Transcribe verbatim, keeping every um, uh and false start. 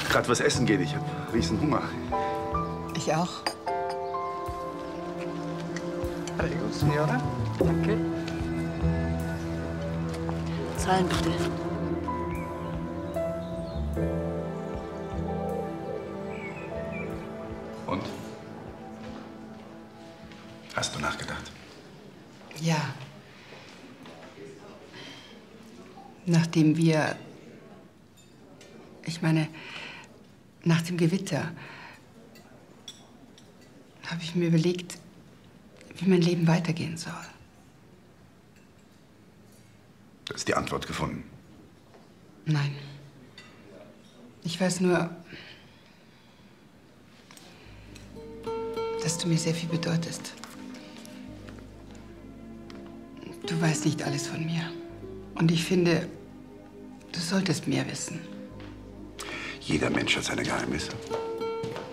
gerade was essen gehen. Ich habe riesen Hunger. Ich auch. Prego, Signora. Danke. Zahlen bitte. Und? Hast du nachgedacht? Ja. Nachdem wir... Ich meine, nach dem Gewitter habe ich mir überlegt, wie mein Leben weitergehen soll. Du hast die Antwort gefunden. Nein. Ich weiß nur, dass du mir sehr viel bedeutest. Du weißt nicht alles von mir. Und ich finde, du solltest mehr wissen. Jeder Mensch hat seine Geheimnisse.